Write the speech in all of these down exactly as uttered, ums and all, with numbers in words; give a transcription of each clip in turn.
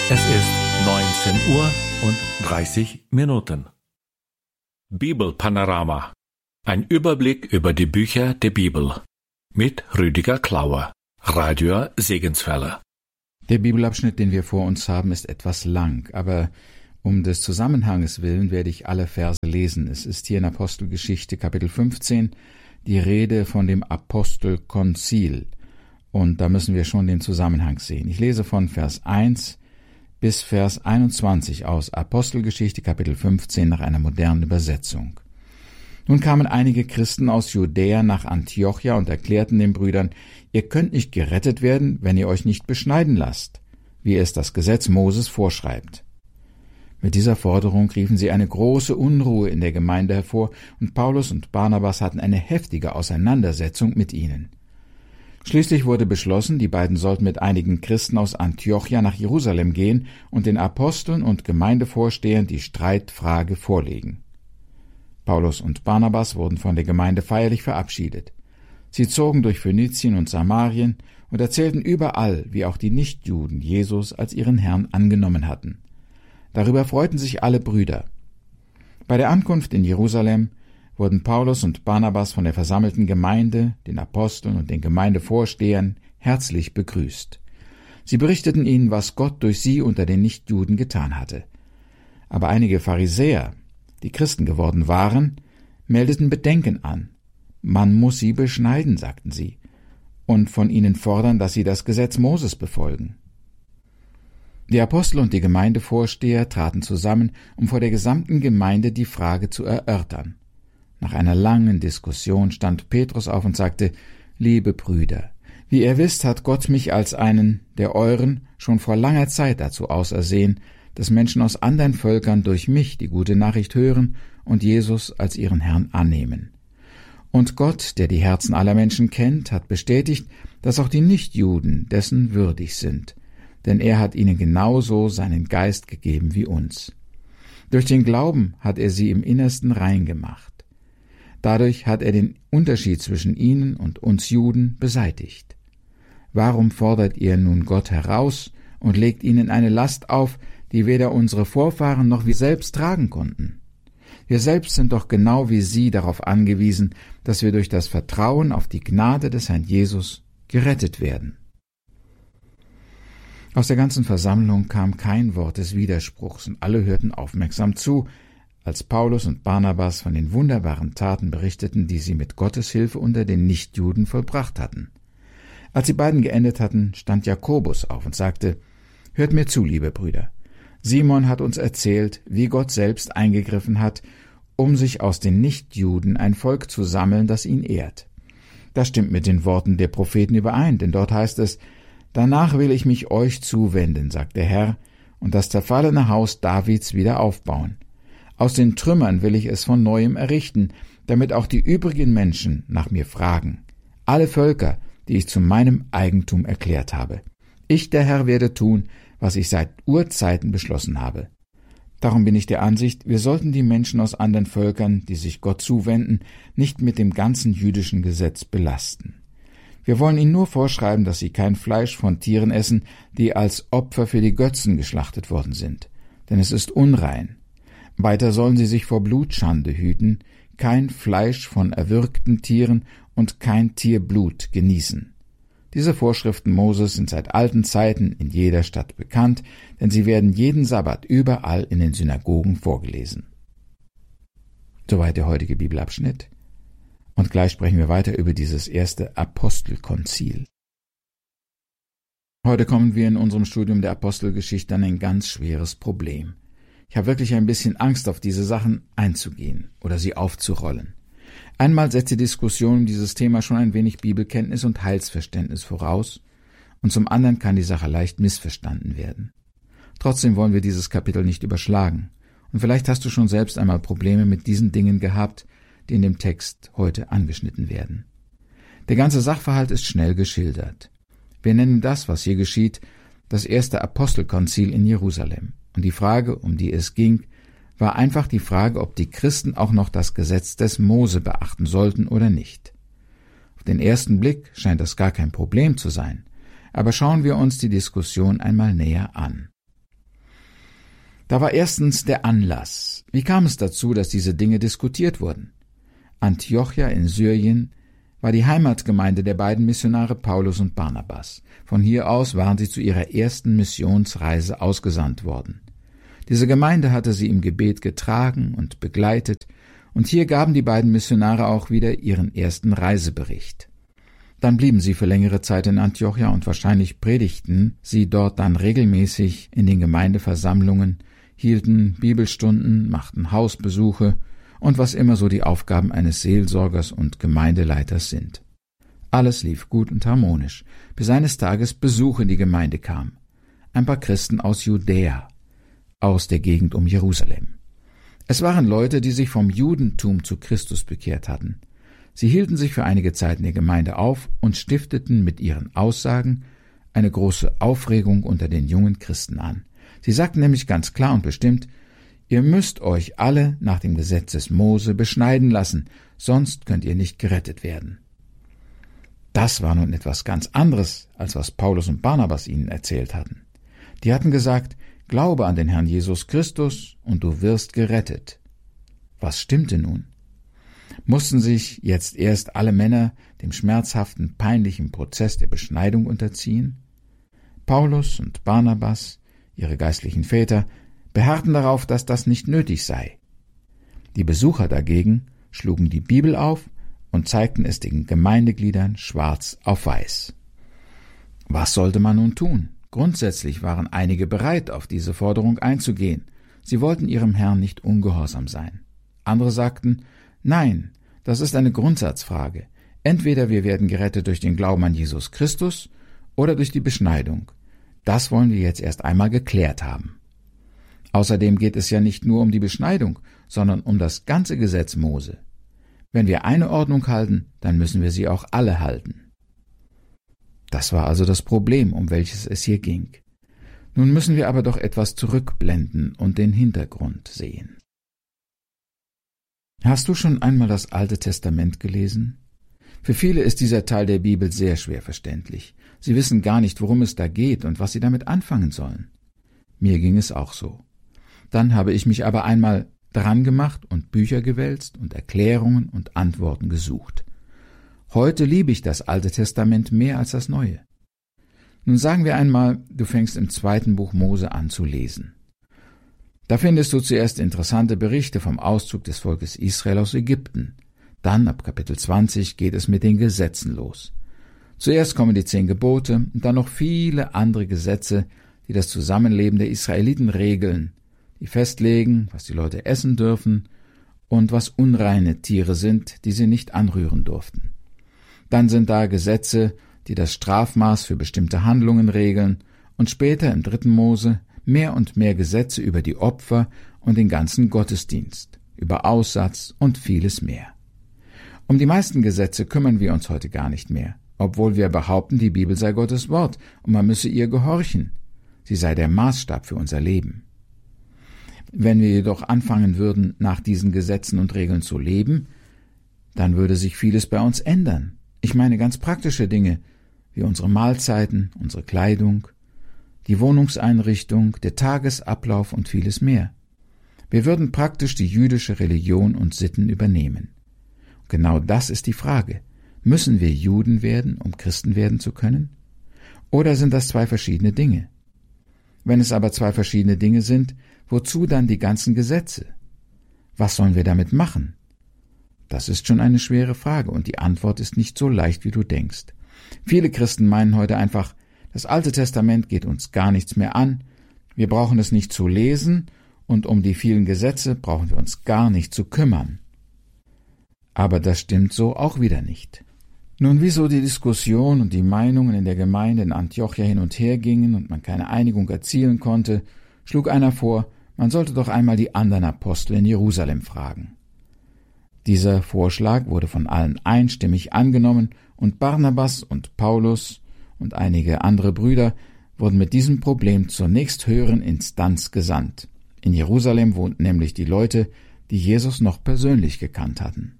Es ist neunzehn Uhr und dreißig Minuten. Bibelpanorama. Ein Überblick über die Bücher der Bibel. Mit Rüdiger Klauer. Radio Segenswelle. Der Bibelabschnitt, den wir vor uns haben, ist etwas lang, aber um des Zusammenhanges willen werde ich alle Verse lesen. Es ist hier in Apostelgeschichte Kapitel fünfzehn die Rede von dem Apostelkonzil. Und da müssen wir schon den Zusammenhang sehen. Ich lese von Vers eins bis Vers einundzwanzig aus Apostelgeschichte Kapitel fünfzehn nach einer modernen Übersetzung. Nun kamen einige Christen aus Judäa nach Antiochia und erklärten den Brüdern, ihr könnt nicht gerettet werden, wenn ihr euch nicht beschneiden lasst, wie es das Gesetz Moses vorschreibt. Mit dieser Forderung riefen sie eine große Unruhe in der Gemeinde hervor, und Paulus und Barnabas hatten eine heftige Auseinandersetzung mit ihnen. Schließlich wurde beschlossen, die beiden sollten mit einigen Christen aus Antiochia nach Jerusalem gehen und den Aposteln und Gemeindevorstehern die Streitfrage vorlegen. Paulus und Barnabas wurden von der Gemeinde feierlich verabschiedet. Sie zogen durch Phönizien und Samarien und erzählten überall, wie auch die Nichtjuden Jesus als ihren Herrn angenommen hatten. Darüber freuten sich alle Brüder. Bei der Ankunft in Jerusalem wurden Paulus und Barnabas von der versammelten Gemeinde, den Aposteln und den Gemeindevorstehern herzlich begrüßt. Sie berichteten ihnen, was Gott durch sie unter den Nichtjuden getan hatte. Aber einige Pharisäer, die Christen geworden waren, meldeten Bedenken an. Man muss sie beschneiden, sagten sie, und von ihnen fordern, dass sie das Gesetz Moses befolgen. Die Apostel und die Gemeindevorsteher traten zusammen, um vor der gesamten Gemeinde die Frage zu erörtern. Nach einer langen Diskussion stand Petrus auf und sagte, »Liebe Brüder, wie ihr wisst, hat Gott mich als einen der euren schon vor langer Zeit dazu ausersehen, dass Menschen aus anderen Völkern durch mich die gute Nachricht hören und Jesus als ihren Herrn annehmen. Und Gott, der die Herzen aller Menschen kennt, hat bestätigt, dass auch die Nichtjuden dessen würdig sind, denn er hat ihnen genauso seinen Geist gegeben wie uns. Durch den Glauben hat er sie im Innersten rein gemacht. Dadurch hat er den Unterschied zwischen ihnen und uns Juden beseitigt. Warum fordert ihr nun Gott heraus und legt ihnen eine Last auf, die weder unsere Vorfahren noch wir selbst tragen konnten? Wir selbst sind doch genau wie sie darauf angewiesen, dass wir durch das Vertrauen auf die Gnade des Herrn Jesus gerettet werden. Aus der ganzen Versammlung kam kein Wort des Widerspruchs, und alle hörten aufmerksam zu, als Paulus und Barnabas von den wunderbaren Taten berichteten, die sie mit Gottes Hilfe unter den Nichtjuden vollbracht hatten. Als die beiden geendet hatten, stand Jakobus auf und sagte, »Hört mir zu, liebe Brüder. Simon hat uns erzählt, wie Gott selbst eingegriffen hat, um sich aus den Nichtjuden ein Volk zu sammeln, das ihn ehrt. Das stimmt mit den Worten der Propheten überein, denn dort heißt es, »Danach will ich mich euch zuwenden«, sagt der Herr, »und das zerfallene Haus Davids wieder aufbauen. Aus den Trümmern will ich es von Neuem errichten, damit auch die übrigen Menschen nach mir fragen. Alle Völker, die ich zu meinem Eigentum erklärt habe. Ich, der Herr, werde tun, was ich seit Urzeiten beschlossen habe. Darum bin ich der Ansicht, wir sollten die Menschen aus anderen Völkern, die sich Gott zuwenden, nicht mit dem ganzen jüdischen Gesetz belasten. Wir wollen ihnen nur vorschreiben, dass sie kein Fleisch von Tieren essen, die als Opfer für die Götzen geschlachtet worden sind, denn es ist unrein. Weiter sollen sie sich vor Blutschande hüten, kein Fleisch von erwürgten Tieren und kein Tierblut genießen. Diese Vorschriften Moses sind seit alten Zeiten in jeder Stadt bekannt, denn sie werden jeden Sabbat überall in den Synagogen vorgelesen.« Soweit der heutige Bibelabschnitt. Und gleich sprechen wir weiter über dieses erste Apostelkonzil. Heute kommen wir in unserem Studium der Apostelgeschichte an ein ganz schweres Problem. Ich habe wirklich ein bisschen Angst, auf diese Sachen einzugehen oder sie aufzurollen. Einmal setzt die Diskussion um dieses Thema schon ein wenig Bibelkenntnis und Heilsverständnis voraus, und zum anderen kann die Sache leicht missverstanden werden. Trotzdem wollen wir dieses Kapitel nicht überschlagen, und vielleicht hast du schon selbst einmal Probleme mit diesen Dingen gehabt, die in dem Text heute angeschnitten werden. Der ganze Sachverhalt ist schnell geschildert. Wir nennen das, was hier geschieht, das erste Apostelkonzil in Jerusalem. Und die Frage, um die es ging, war einfach die Frage, ob die Christen auch noch das Gesetz des Mose beachten sollten oder nicht. Auf den ersten Blick scheint das gar kein Problem zu sein, aber schauen wir uns die Diskussion einmal näher an. Da war erstens der Anlass. Wie kam es dazu, dass diese Dinge diskutiert wurden? Antiochia in Syrien war die Heimatgemeinde der beiden Missionare Paulus und Barnabas. Von hier aus waren sie zu ihrer ersten Missionsreise ausgesandt worden. Diese Gemeinde hatte sie im Gebet getragen und begleitet, und hier gaben die beiden Missionare auch wieder ihren ersten Reisebericht. Dann blieben sie für längere Zeit in Antiochia und wahrscheinlich predigten sie dort dann regelmäßig in den Gemeindeversammlungen, hielten Bibelstunden, machten Hausbesuche und was immer so die Aufgaben eines Seelsorgers und Gemeindeleiters sind. Alles lief gut und harmonisch, bis eines Tages Besuch in die Gemeinde kam. Ein paar Christen aus Judäa, aus der Gegend um Jerusalem. Es waren Leute, die sich vom Judentum zu Christus bekehrt hatten. Sie hielten sich für einige Zeit in der Gemeinde auf und stifteten mit ihren Aussagen eine große Aufregung unter den jungen Christen an. Sie sagten nämlich ganz klar und bestimmt: Ihr müsst euch alle nach dem Gesetz des Mose beschneiden lassen, sonst könnt ihr nicht gerettet werden. Das war nun etwas ganz anderes, als was Paulus und Barnabas ihnen erzählt hatten. Die hatten gesagt: Glaube an den Herrn Jesus Christus und du wirst gerettet. Was stimmte nun? Mussten sich jetzt erst alle Männer dem schmerzhaften, peinlichen Prozess der Beschneidung unterziehen? Paulus und Barnabas, ihre geistlichen Väter, beharrten darauf, dass das nicht nötig sei. Die Besucher dagegen schlugen die Bibel auf und zeigten es den Gemeindegliedern schwarz auf weiß. Was sollte man nun tun? Grundsätzlich waren einige bereit, auf diese Forderung einzugehen. Sie wollten ihrem Herrn nicht ungehorsam sein. Andere sagten: Nein, das ist eine Grundsatzfrage. Entweder wir werden gerettet durch den Glauben an Jesus Christus oder durch die Beschneidung. Das wollen wir jetzt erst einmal geklärt haben. Außerdem geht es ja nicht nur um die Beschneidung, sondern um das ganze Gesetz Mose. Wenn wir eine Ordnung halten, dann müssen wir sie auch alle halten. Das war also das Problem, um welches es hier ging. Nun müssen wir aber doch etwas zurückblenden und den Hintergrund sehen. Hast du schon einmal das Alte Testament gelesen? Für viele ist dieser Teil der Bibel sehr schwer verständlich. Sie wissen gar nicht, worum es da geht und was sie damit anfangen sollen. Mir ging es auch so. Dann habe ich mich aber einmal dran gemacht und Bücher gewälzt und Erklärungen und Antworten gesucht. Heute liebe ich das Alte Testament mehr als das Neue. Nun sagen wir einmal, du fängst im zweiten Buch Mose an zu lesen. Da findest du zuerst interessante Berichte vom Auszug des Volkes Israel aus Ägypten. Dann, ab Kapitel zwanzig, geht es mit den Gesetzen los. Zuerst kommen die zehn Gebote und dann noch viele andere Gesetze, die das Zusammenleben der Israeliten regeln, die festlegen, was die Leute essen dürfen und was unreine Tiere sind, die sie nicht anrühren durften. Dann sind da Gesetze, die das Strafmaß für bestimmte Handlungen regeln, und später im dritten Mose mehr und mehr Gesetze über die Opfer und den ganzen Gottesdienst, über Aussatz und vieles mehr. Um die meisten Gesetze kümmern wir uns heute gar nicht mehr, obwohl wir behaupten, die Bibel sei Gottes Wort und man müsse ihr gehorchen. Sie sei der Maßstab für unser Leben. Wenn wir jedoch anfangen würden, nach diesen Gesetzen und Regeln zu leben, dann würde sich vieles bei uns ändern. Ich meine ganz praktische Dinge, wie unsere Mahlzeiten, unsere Kleidung, die Wohnungseinrichtung, der Tagesablauf und vieles mehr. Wir würden praktisch die jüdische Religion und Sitten übernehmen. Und genau das ist die Frage. Müssen wir Juden werden, um Christen werden zu können? Oder sind das zwei verschiedene Dinge? Wenn es aber zwei verschiedene Dinge sind, wozu dann die ganzen Gesetze? Was sollen wir damit machen? Das ist schon eine schwere Frage und die Antwort ist nicht so leicht, wie du denkst. Viele Christen meinen heute einfach, das Alte Testament geht uns gar nichts mehr an, wir brauchen es nicht zu lesen und um die vielen Gesetze brauchen wir uns gar nicht zu kümmern. Aber das stimmt so auch wieder nicht. Nun, wieso die Diskussion und die Meinungen in der Gemeinde in Antiochia hin und her gingen und man keine Einigung erzielen konnte, schlug einer vor, man sollte doch einmal die anderen Apostel in Jerusalem fragen. Dieser Vorschlag wurde von allen einstimmig angenommen und Barnabas und Paulus und einige andere Brüder wurden mit diesem Problem zur nächsthöheren Instanz gesandt. In Jerusalem wohnten nämlich die Leute, die Jesus noch persönlich gekannt hatten.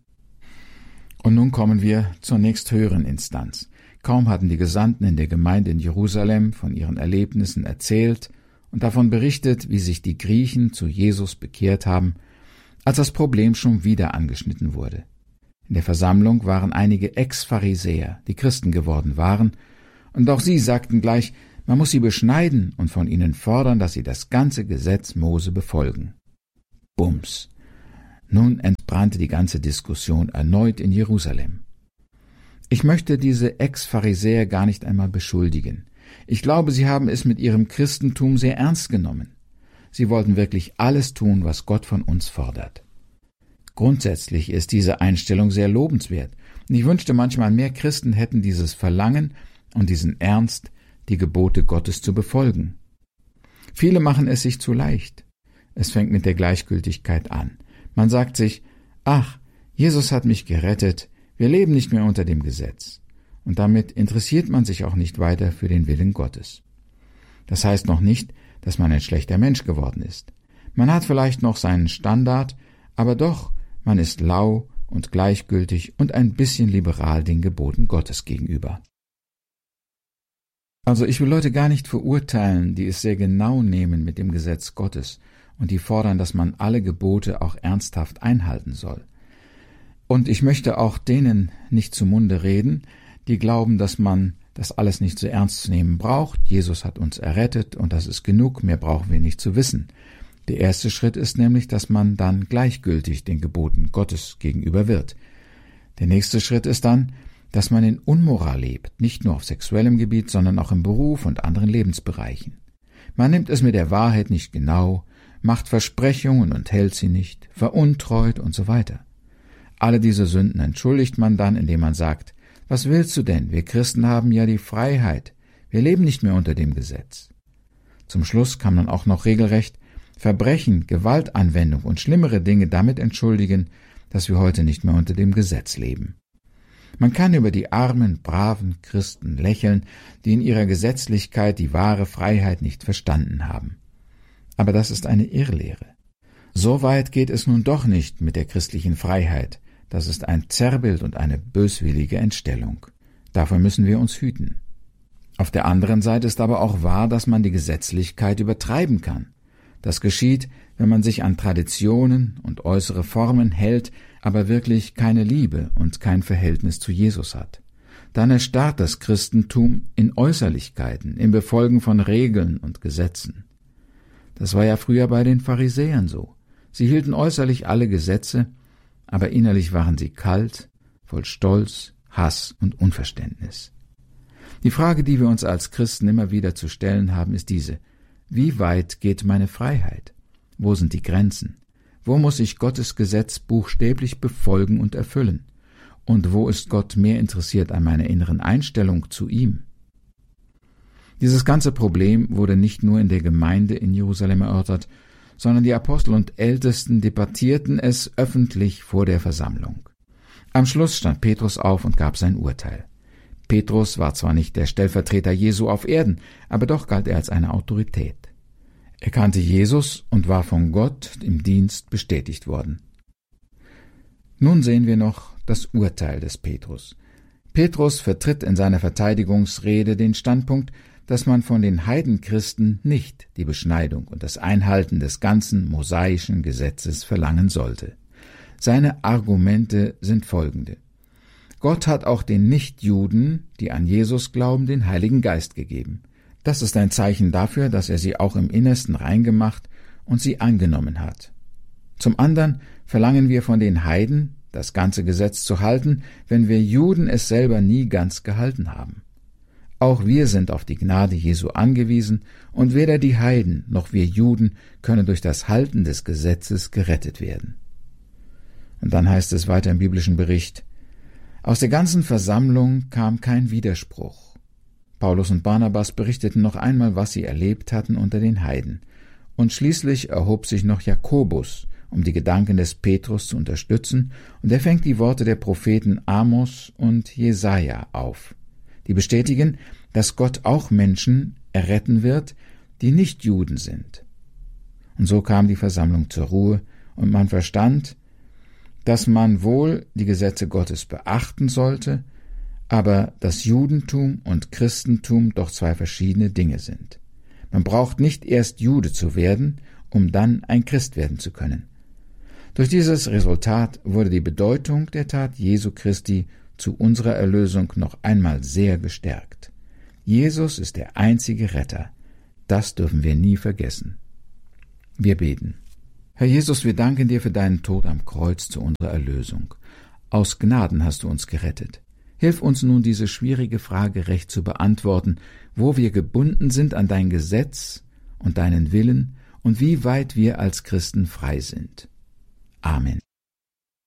Und nun kommen wir zur nächsthöheren Instanz. Kaum hatten die Gesandten in der Gemeinde in Jerusalem von ihren Erlebnissen erzählt und davon berichtet, wie sich die Griechen zu Jesus bekehrt haben, als das Problem schon wieder angeschnitten wurde. In der Versammlung waren einige Ex-Pharisäer, die Christen geworden waren, und auch sie sagten gleich, man muss sie beschneiden und von ihnen fordern, dass sie das ganze Gesetz Mose befolgen. Bums! Nun entbrannte die ganze Diskussion erneut in Jerusalem. Ich möchte diese Ex-Pharisäer gar nicht einmal beschuldigen. Ich glaube, sie haben es mit ihrem Christentum sehr ernst genommen. Sie wollten wirklich alles tun, was Gott von uns fordert. Grundsätzlich ist diese Einstellung sehr lobenswert, und ich wünschte manchmal, mehr Christen hätten dieses Verlangen und diesen Ernst, die Gebote Gottes zu befolgen. Viele machen es sich zu leicht. Es fängt mit der Gleichgültigkeit an. Man sagt sich, ach, Jesus hat mich gerettet, wir leben nicht mehr unter dem Gesetz. Und damit interessiert man sich auch nicht weiter für den Willen Gottes. Das heißt noch nicht, dass man ein schlechter Mensch geworden ist. Man hat vielleicht noch seinen Standard, aber doch, man ist lau und gleichgültig und ein bisschen liberal den Geboten Gottes gegenüber. Also ich will Leute gar nicht verurteilen, die es sehr genau nehmen mit dem Gesetz Gottes und die fordern, dass man alle Gebote auch ernsthaft einhalten soll. Und ich möchte auch denen nicht zu Munde reden, die glauben, dass man das alles nicht so ernst zu nehmen braucht. Jesus hat uns errettet und das ist genug, mehr brauchen wir nicht zu wissen. Der erste Schritt ist nämlich, dass man dann gleichgültig den Geboten Gottes gegenüber wird. Der nächste Schritt ist dann, dass man in Unmoral lebt, nicht nur auf sexuellem Gebiet, sondern auch im Beruf und anderen Lebensbereichen. Man nimmt es mit der Wahrheit nicht genau, macht Versprechungen und hält sie nicht, veruntreut und so weiter. Alle diese Sünden entschuldigt man dann, indem man sagt, was willst du denn? Wir Christen haben ja die Freiheit. Wir leben nicht mehr unter dem Gesetz. Zum Schluss kann man auch noch regelrecht Verbrechen, Gewaltanwendung und schlimmere Dinge damit entschuldigen, dass wir heute nicht mehr unter dem Gesetz leben. Man kann über die armen, braven Christen lächeln, die in ihrer Gesetzlichkeit die wahre Freiheit nicht verstanden haben. Aber das ist eine Irrlehre. So weit geht es nun doch nicht mit der christlichen Freiheit. Das ist ein Zerrbild und eine böswillige Entstellung. Davor müssen wir uns hüten. Auf der anderen Seite ist aber auch wahr, dass man die Gesetzlichkeit übertreiben kann. Das geschieht, wenn man sich an Traditionen und äußere Formen hält, aber wirklich keine Liebe und kein Verhältnis zu Jesus hat. Dann erstarrt das Christentum in Äußerlichkeiten, im Befolgen von Regeln und Gesetzen. Das war ja früher bei den Pharisäern so. Sie hielten äußerlich alle Gesetze, aber innerlich waren sie kalt, voll Stolz, Hass und Unverständnis. Die Frage, die wir uns als Christen immer wieder zu stellen haben, ist diese: Wie weit geht meine Freiheit? Wo sind die Grenzen? Wo muss ich Gottes Gesetz buchstäblich befolgen und erfüllen? Und wo ist Gott mehr interessiert an meiner inneren Einstellung zu ihm? Dieses ganze Problem wurde nicht nur in der Gemeinde in Jerusalem erörtert, sondern die Apostel und Ältesten debattierten es öffentlich vor der Versammlung. Am Schluss stand Petrus auf und gab sein Urteil. Petrus war zwar nicht der Stellvertreter Jesu auf Erden, aber doch galt er als eine Autorität. Er kannte Jesus und war von Gott im Dienst bestätigt worden. Nun sehen wir noch das Urteil des Petrus. Petrus vertritt in seiner Verteidigungsrede den Standpunkt, dass man von den Heidenchristen nicht die Beschneidung und das Einhalten des ganzen mosaischen Gesetzes verlangen sollte. Seine Argumente sind folgende: Gott hat auch den Nichtjuden, die an Jesus glauben, den Heiligen Geist gegeben. Das ist ein Zeichen dafür, dass er sie auch im Innersten reingemacht und sie angenommen hat. Zum anderen verlangen wir von den Heiden, das ganze Gesetz zu halten, wenn wir Juden es selber nie ganz gehalten haben. Auch wir sind auf die Gnade Jesu angewiesen, und weder die Heiden noch wir Juden können durch das Halten des Gesetzes gerettet werden. Und dann heißt es weiter im biblischen Bericht: Aus der ganzen Versammlung kam kein Widerspruch. Paulus und Barnabas berichteten noch einmal, was sie erlebt hatten unter den Heiden. Und schließlich erhob sich noch Jakobus, um die Gedanken des Petrus zu unterstützen, und er fängt die Worte der Propheten Amos und Jesaja auf. Die bestätigen, dass Gott auch Menschen erretten wird, die nicht Juden sind. Und so kam die Versammlung zur Ruhe, und man verstand, dass man wohl die Gesetze Gottes beachten sollte, aber das Judentum und Christentum doch zwei verschiedene Dinge sind. Man braucht nicht erst Jude zu werden, um dann ein Christ werden zu können. Durch dieses Resultat wurde die Bedeutung der Tat Jesu Christi zu unserer Erlösung noch einmal sehr gestärkt. Jesus ist der einzige Retter. Das dürfen wir nie vergessen. Wir beten. Herr Jesus, wir danken dir für deinen Tod am Kreuz zu unserer Erlösung. Aus Gnaden hast du uns gerettet. Hilf uns nun, diese schwierige Frage recht zu beantworten, wo wir gebunden sind an dein Gesetz und deinen Willen und wie weit wir als Christen frei sind. Amen.